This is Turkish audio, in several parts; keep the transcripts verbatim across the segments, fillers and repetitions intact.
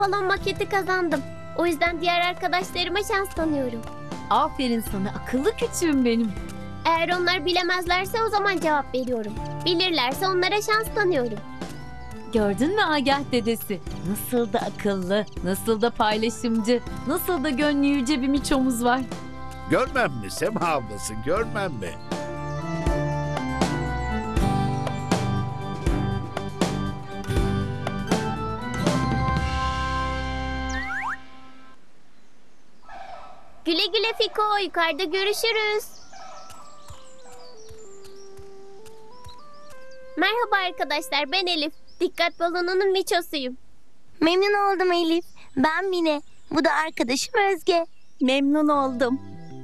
balon maketi kazandım. O yüzden diğer arkadaşlarıma şans tanıyorum. Aferin sana akıllı küçüğüm benim. Eğer onlar bilemezlerse o zaman cevap veriyorum. Bilirlerse onlara şans tanıyorum. Gördün mü Agah dedesi? Nasıl da akıllı, nasıl da paylaşımcı, nasıl da gönlü yüce bir miçomuz var. Görmem mi Sema ablası, görmem mi? Güle güle Fiko, yukarıda görüşürüz. Merhaba arkadaşlar, ben Elif. Dikkat balonunun miçosuyum. Memnun oldum Elif. Ben Mine. Bu da arkadaşım Özge. Memnun oldum.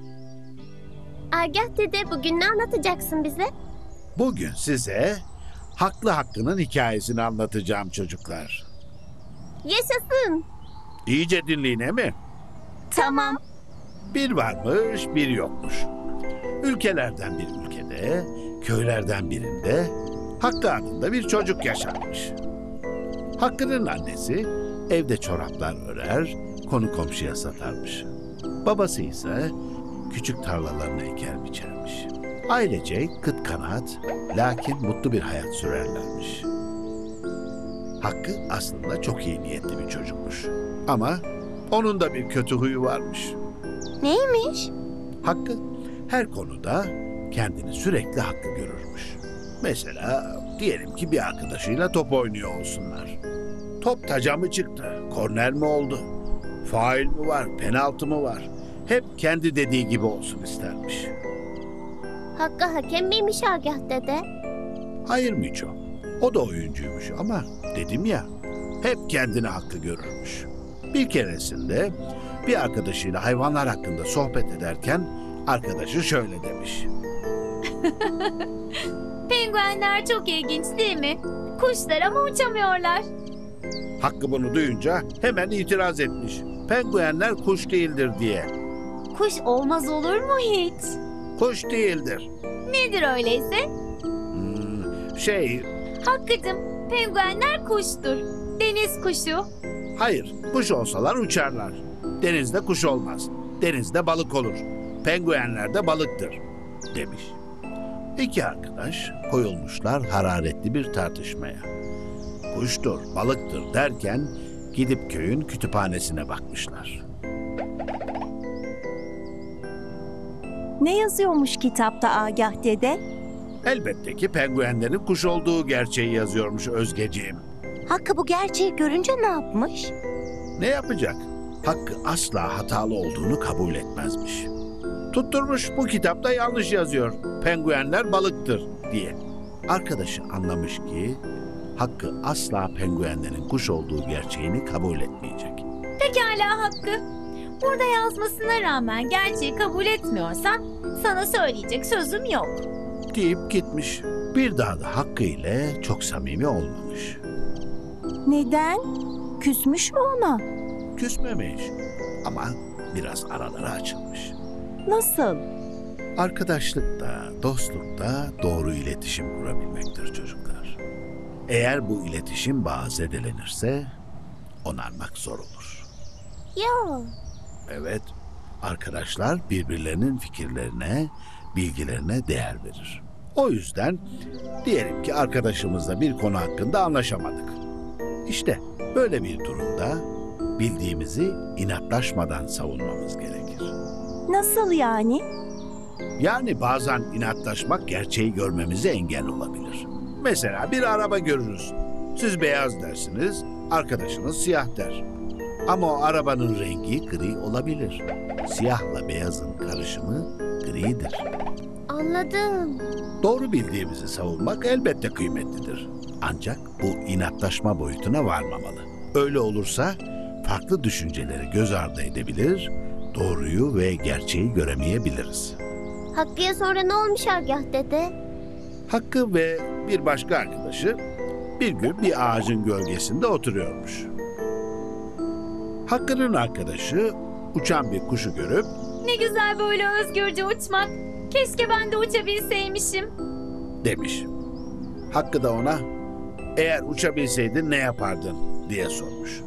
Agah dede, bugün ne anlatacaksın bize? Bugün size Haklı Hakkı'nın hikayesini anlatacağım çocuklar. Yaşasın. İyice dinleyin mi? Tamam. Bir varmış, bir yokmuş. Ülkelerden bir ülkede, köylerden birinde Hakkı adında bir çocuk yaşarmış. Hakkı'nın annesi evde çoraplar örer, konu komşuya satarmış. Babası ise küçük tarlalarını eker biçermiş. Ailece kıt kanaat, lakin mutlu bir hayat sürerlermiş. Hakkı aslında çok iyi niyetli bir çocukmuş. Ama onun da bir kötü huyu varmış. Neymiş? Hakkı her konuda kendini sürekli haklı görürmüş. Mesela diyelim ki bir arkadaşıyla top oynuyor olsunlar. Top taca mı çıktı, korner mi oldu, faul mü var, penaltı mı var? Hep kendi dediği gibi olsun istermiş. Hakkı hakem miymiş Agah dede? Hayır Miço, o da oyuncuymuş ama dedim ya, hep kendini haklı görürmüş. Bir keresinde bir arkadaşıyla hayvanlar hakkında sohbet ederken arkadaşı şöyle demiş. Penguenler çok ilginç değil mi? Kuşlar ama uçamıyorlar. Hakkı bunu duyunca hemen itiraz etmiş. Penguenler kuş değildir diye. Kuş olmaz olur mu hiç? Kuş değildir. Nedir öyleyse? Hmm, şey, Hakkı'cım, penguenler kuştur. Deniz kuşu. hayır, kuş olsalar uçarlar. Denizde kuş olmaz. Denizde balık olur. Penguenler de balıktır, demiş. İki arkadaş koyulmuşlar hararetli bir tartışmaya. Kuştur, balıktır derken gidip köyün kütüphanesine bakmışlar. Ne yazıyormuş kitapta Agah dede? Elbette ki penguenlerin kuş olduğu gerçeği yazıyormuş Özgeciğim. Hakkı bu gerçeği görünce ne yapmış? Ne yapacak? Hakkı asla hatalı olduğunu kabul etmezmiş. Tutturmuş bu kitapta yanlış yazıyor. Penguenler balıktır diye. Arkadaşı anlamış ki Hakkı asla penguenlerin kuş olduğu gerçeğini kabul etmeyecek. Pekala Hakkı. Burada yazmasına rağmen gerçeği kabul etmiyorsan sana söyleyecek sözüm yok. Deyip gitmiş. Bir daha da Hakkı ile çok samimi olmamış. Neden? Küsmüş mü ona? Küsmemiş ama biraz araları açılmış. Nasıl? Arkadaşlıkta, dostlukta doğru iletişim kurabilmektir çocuklar. Eğer bu iletişim bağı zedelenirse onarmak zor olur. Yo. Evet, arkadaşlar birbirlerinin fikirlerine, bilgilerine değer verir. O yüzden diyelim ki arkadaşımızla bir konu hakkında anlaşamadık. İşte böyle bir durumda bildiğimizi inatlaşmadan savunmamız gerekir. Nasıl yani? Yani bazen inatlaşmak gerçeği görmemize engel olabilir. Mesela bir araba görürüz. Siz beyaz dersiniz, arkadaşınız siyah der. Ama o arabanın rengi gri olabilir. Siyahla beyazın karışımı gridir. Anladım. Doğru bildiğimizi savunmak elbette kıymetlidir. Ancak bu inatlaşma boyutuna varmamalı. Öyle olursa farklı düşünceleri göz ardı edebilir, doğruyu ve gerçeği göremeyebiliriz. Hakkı'ya sonra ne olmuş Agah dede? Hakkı ve bir başka arkadaşı bir gün bir ağacın gölgesinde oturuyormuş. Hakkı'nın arkadaşı uçan bir kuşu görüp Ne güzel böyle özgürce uçmak. Keşke ben de uçabilseymişim. demiş. Hakkı da ona eğer uçabilseydin ne yapardın diye sormuş.